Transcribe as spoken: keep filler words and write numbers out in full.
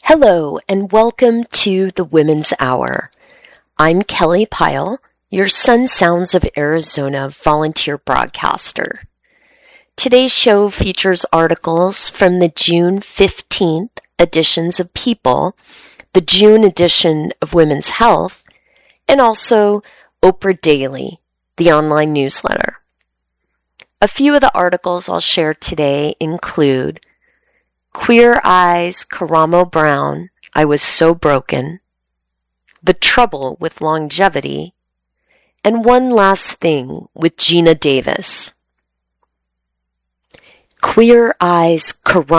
Hello, and welcome to the Women's Hour. I'm Kelly Pyle, your Sun Sounds of Arizona volunteer broadcaster. Today's show features articles from the June fifteenth editions of People, the June edition of Women's Health, and also Oprah Daily, the online newsletter. A few of the articles I'll share today include Queer Eyes, Karamo Brown, I Was So Broken, The Trouble with Longevity, and One Last Thing with Gina Davis. Queer Eyes, Karamo